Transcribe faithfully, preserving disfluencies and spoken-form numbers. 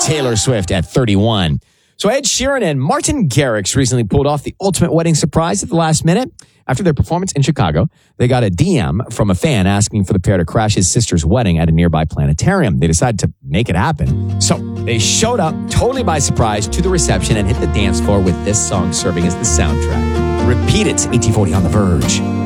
Taylor Swift at thirty-one. So Ed Sheeran and Martin Garrix recently pulled off the ultimate wedding surprise at the last minute. After their performance in Chicago, they got a D M from a fan asking for the pair to crash his sister's wedding at a nearby planetarium. They decided to make it happen. So they showed up totally by surprise to the reception and hit the dance floor with this song serving as the soundtrack. Repeat it, eighteen forty on The Verge.